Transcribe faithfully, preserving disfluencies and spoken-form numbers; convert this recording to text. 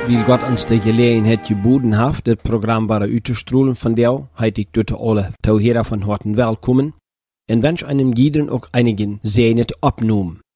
Weil Gott uns die Gelegenheit geboten hat, das Programm war uitzustrahlen von der, heißt ich dort alle Tauhörer von Horten willkommen. Und wünsche einem jeden auch einigen Sehnet abnehmen.